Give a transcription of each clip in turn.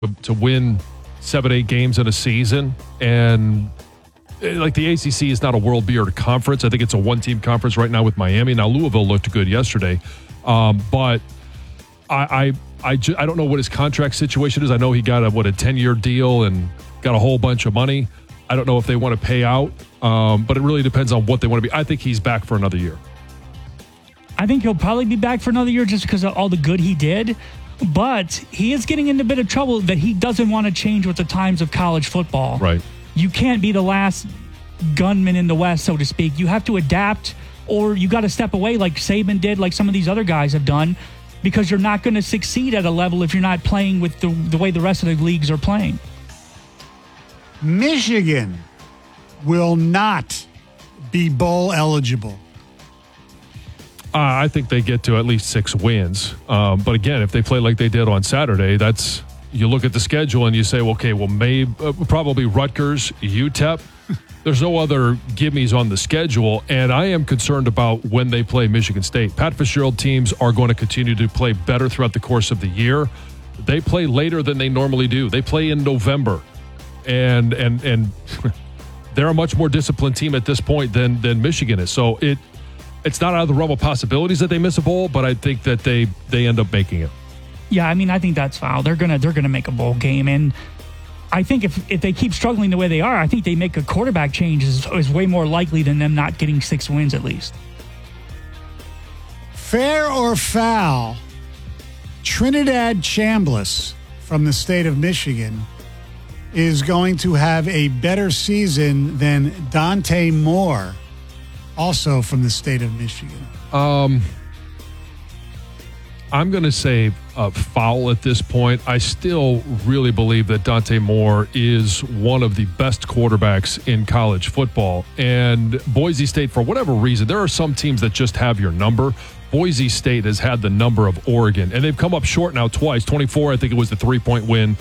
to win 7-8 games in a season. And like the ACC is not a world beater conference. I think it's a one-team conference right now with Miami. Now, Louisville looked good yesterday. But I don't know what his contract situation is. I know he got a 10-year deal and got a whole bunch of money. I don't know if they want to pay out, but it really depends on what they want to be. I think he's back for another year. I think he'll probably be back for another year just because of all the good he did. But he is getting into a bit of trouble that he doesn't want to change with the times of college football. Right. You can't be the last gunman in the West, so to speak. You have to adapt, or you got to step away like Saban did, like some of these other guys have done, because you're not going to succeed at a level if you're not playing with the way the rest of the leagues are playing. Michigan will not be bowl eligible. I think they get to at least 6 wins. But again, if they play like they did on Saturday, you look at the schedule and you say, well, okay, well, probably Rutgers, UTEP. There's no other gimmies on the schedule, and I am concerned about when they play Michigan State. Pat Fitzgerald teams are going to continue to play better throughout the course of the year. They play later than they normally do. They play in November, and they're a much more disciplined team at this point than Michigan is. So it's not out of the realm of possibilities that they miss a bowl, but I think that they end up making it. Yeah, I mean, I think that's foul. They're gonna make a bowl game, and I think if they keep struggling the way they are, I think they make a quarterback change is way more likely than them not getting 6 wins at least. Fair or foul, Trinidad Chambliss from the state of Michigan is going to have a better season than Dante Moore, also from the state of Michigan. I'm going to say foul at this point. I still really believe that Dante Moore is one of the best quarterbacks in college football. And Boise State, for whatever reason, there are some teams that just have your number. Boise State has had the number of Oregon, and they've come up short now twice. 24, I think it was the 3-point win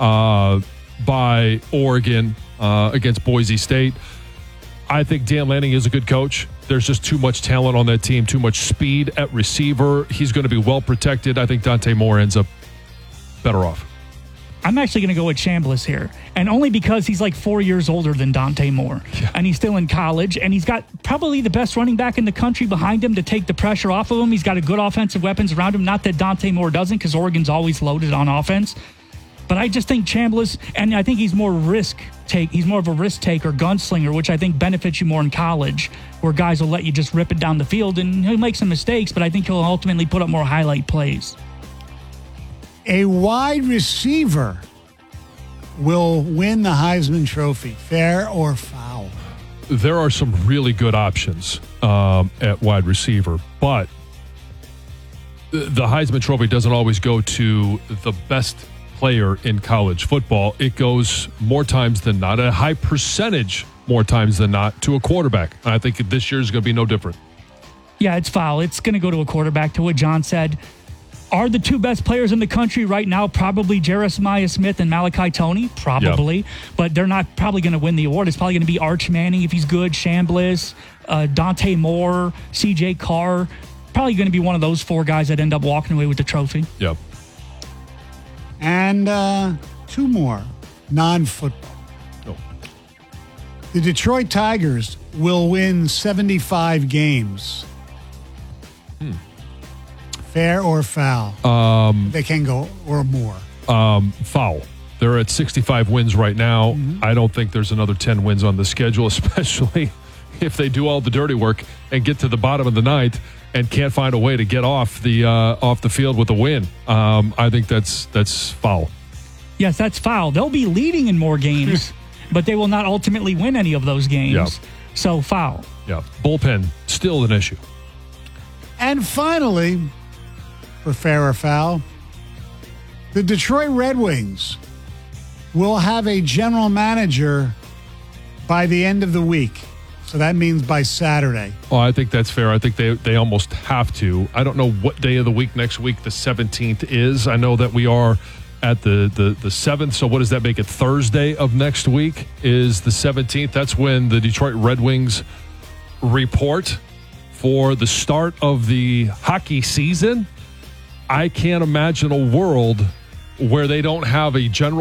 by Oregon against Boise State. I think Dan Lanning is a good coach. There's just too much talent on that team, too much speed at receiver. He's going to be well protected. I think Dante Moore ends up better off. I'm actually going to go with Chambliss here, and only because he's like 4 years older than Dante Moore, and he's still in college, and he's got probably the best running back in the country behind him to take the pressure off of him. He's got a good offensive weapons around him. Not that Dante Moore doesn't, because Oregon's always loaded on offense. But I just think Chambliss, and I think he's more He's more of a risk taker, gunslinger, which I think benefits you more in college, where guys will let you just rip it down the field, and he'll make some mistakes, but I think he'll ultimately put up more highlight plays. A wide receiver will win the Heisman Trophy. Fair or foul? There are some really good options at wide receiver, but the Heisman Trophy doesn't always go to the best player in college football. It goes more times than not, a high percentage more times than not, to a quarterback. And I think this year is going to be no different. Yeah, it's foul. It's going to go to a quarterback. To what John said, are the 2 best players in the country right now probably Jeremiah Smith and Malachi Toney? Probably. Yep. But they're not probably going to win the award. It's probably going to be Arch Manning if he's good, Chambliss, Dante Moore, C.J. Carr. Probably going to be one of those 4 guys that end up walking away with the trophy. Yep. And 2 more, non-football. Oh. The Detroit Tigers will win 75 games. Fair or foul? They can go or more. Foul. They're at 65 wins right now. Mm-hmm. I don't think there's another 10 wins on the schedule, especially if they do all the dirty work and get to the bottom of the ninth and can't find a way to get off the field with a win. I think that's foul. Yes, that's foul. They'll be leading in more games, but they will not ultimately win any of those games. Yeah. So foul. Yeah, bullpen still an issue. And finally, for fair or foul, the Detroit Red Wings will have a general manager by the end of the week. So that means by Saturday. Well, I think that's fair. I think they almost have to. I don't know what day of the week next week the 17th is. I know that we are at the 7th. So what does that make it? Thursday of next week is the 17th. That's when the Detroit Red Wings report for the start of the hockey season. I can't imagine a world where they don't have a general